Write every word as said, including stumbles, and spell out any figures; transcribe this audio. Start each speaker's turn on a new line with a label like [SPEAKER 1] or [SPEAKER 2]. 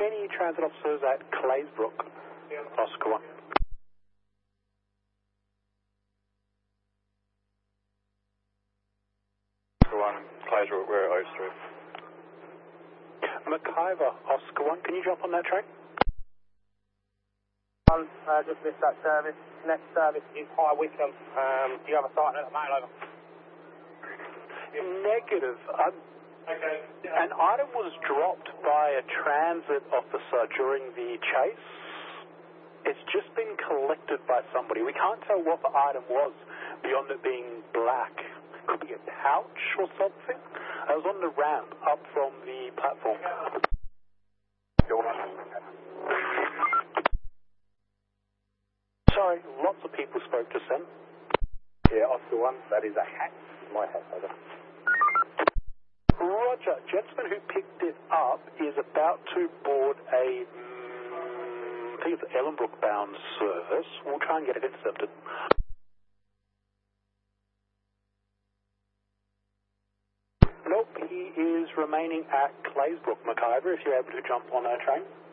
[SPEAKER 1] Any transit officers at Claysbrook?
[SPEAKER 2] Yeah.
[SPEAKER 1] Oscar one.
[SPEAKER 3] Oscar one, Claysbrook, we're at O Street.
[SPEAKER 1] McIver, Oscar one, can you jump on that train?
[SPEAKER 2] Um, uh, just missed that service. Next service is High Wycombe. Um, do you have a site at the mail over?
[SPEAKER 1] Negative. Um,
[SPEAKER 2] Okay.
[SPEAKER 1] an item was dropped by a transit officer during the chase. It's just been collected by somebody. We can't tell what the item was beyond it being black. Could be a pouch or something. It was on the ramp up from the platform. Sorry, lots of people spoke just then.
[SPEAKER 3] Yeah, Oscar one, that is a hat. My hat, over.
[SPEAKER 1] Roger, gentleman who picked it up is about to board a, mm, I think it's Ellenbrook bound service. We'll try and get it intercepted. Nope, he is remaining at Claysbrook, McIver, if you're able to jump on our train.